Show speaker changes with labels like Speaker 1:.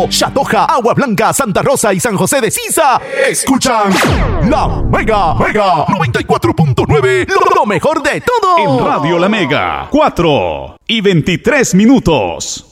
Speaker 1: Chatoja, Agua Blanca, Santa Rosa y San José de Sisa escuchan La Mega 94.9, lo mejor de todo.
Speaker 2: En Radio La Mega, 4:23.